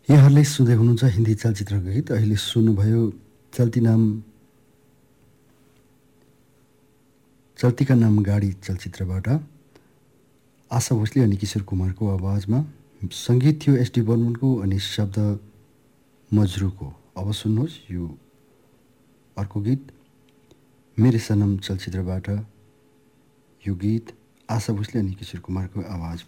यहाँहरूले सुन्दै हुनुहुन्छ हिन्दी चलचित्रको गीत। अहिले सुन्नुभयो चल्तीका नाम गाडी चलचित्रबाट आशा भोसले अनि किशोर कुमारको आवाजमा सङ्गीत थियो एसडी बर्मनको अनि शब्द मजरूको। अब सुन्नुहोस् यो अर्को गीत मेरे सनम चलचित्रबाट। यो गीत आशा भोसले अनि किशोर कुमारको आवाजमा।